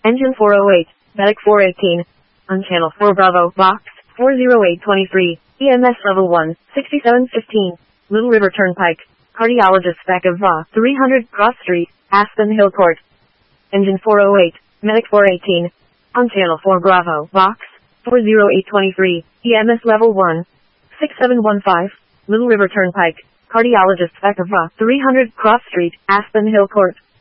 Engine 408, Medic 418. On Channel 4 Bravo, Box 40823, EMS Level 1, 6715. Little River Turnpike. Cardiologist back of 300 Cross Street, Aspen Hill Court. Engine 408, Medic 418. On Channel 4 Bravo, Box 40823, EMS Level 1, 6715. Little River Turnpike. Cardiologist back of 300 Cross Street, Aspen Hill Court.